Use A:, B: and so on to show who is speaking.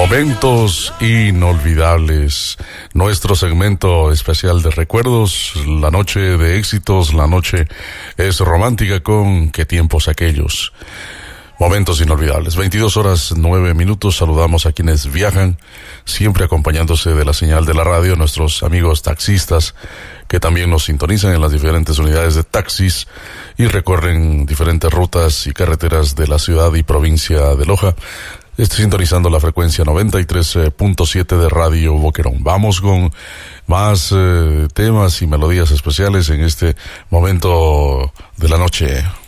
A: Momentos inolvidables. Nuestro segmento especial de recuerdos. La noche de éxitos, la noche es romántica con qué tiempos aquellos. Momentos inolvidables. 22:09. Saludamos a quienes viajan, siempre acompañándose de la señal de la radio, nuestros amigos taxistas que también nos sintonizan en las diferentes unidades de taxis y recorren diferentes rutas y carreteras de la ciudad y provincia de Loja. Sintonizando la frecuencia 93.7 de Radio Boquerón. Vamos con más temas y melodías especiales en este momento de la noche.